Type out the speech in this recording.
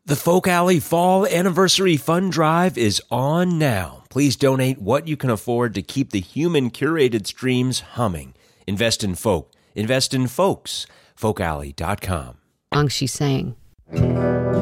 The Folk Alley Fall Anniversary Fund Drive is on now. Please donate what you can afford to keep the human-curated streams humming. Invest in folk. Invest in folks. Folkalley.com. She sang.